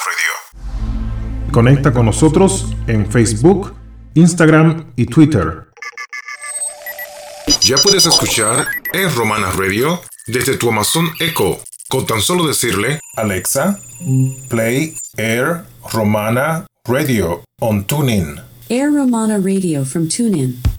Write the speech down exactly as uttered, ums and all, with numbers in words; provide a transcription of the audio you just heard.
Radio. Conecta con nosotros en Facebook, Instagram y Twitter. Ya puedes escuchar Air Romana Radio desde tu Amazon Echo, con tan solo decirle: Alexa, play Air Romana Radio on TuneIn. Air Romana Radio from TuneIn.